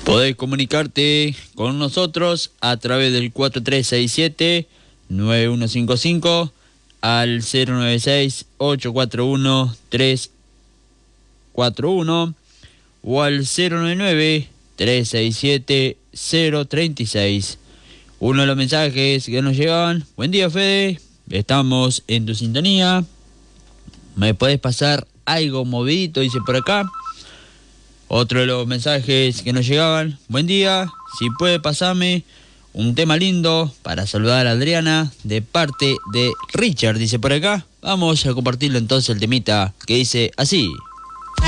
Podés comunicarte con nosotros a través del 4367-9155 al 096-841-341 o al 099-367-036. Uno de los mensajes que nos llegaban: buen día, Fede, estamos en tu sintonía. ¿Me podés pasar algo movidito? Dice por acá. Otro de los mensajes que nos llegaban: buen día, si puede pasarme un tema lindo para saludar a Adriana de parte de Richard, dice por acá. Vamos a compartirlo entonces, el temita que dice así.